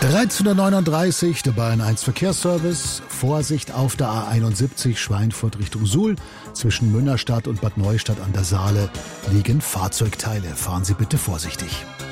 13:39 der Bayern 1 Verkehrsservice. Vorsicht auf der A71 Schweinfurt Richtung Suhl. Zwischen Münnerstadt und Bad Neustadt an der Saale liegen Fahrzeugteile. Fahren Sie bitte vorsichtig.